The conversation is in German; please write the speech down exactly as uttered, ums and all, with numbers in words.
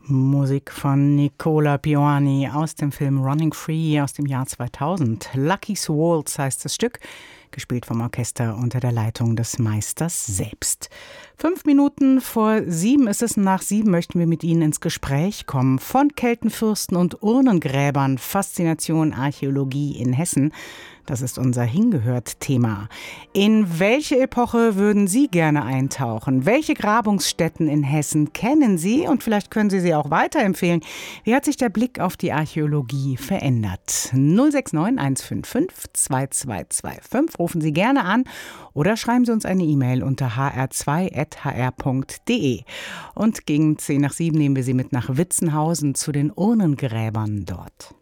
Musik von Nicola Piovani aus dem Film Running Free aus dem Jahr zweitausend. Lucky's Waltz heißt das Stück, gespielt vom Orchester unter der Leitung des Meisters selbst. Fünf Minuten vor sieben ist es, nach sieben möchten wir mit Ihnen ins Gespräch kommen. Von Keltenfürsten und Urnengräbern, Faszination Archäologie in Hessen. Das ist unser Hingehört-Thema. In welche Epoche würden Sie gerne eintauchen? Welche Grabungsstätten in Hessen kennen Sie? Und vielleicht können Sie sie auch weiterempfehlen. Wie hat sich der Blick auf die Archäologie verändert? null sechs neun eins fünf fünf zwei zwei zwei fünf. Rufen Sie gerne an oder schreiben Sie uns eine E-Mail unter h r zwei at h r punkt d e. Und gegen zehn nach sieben nehmen wir Sie mit nach Witzenhausen zu den Urnengräbern dort.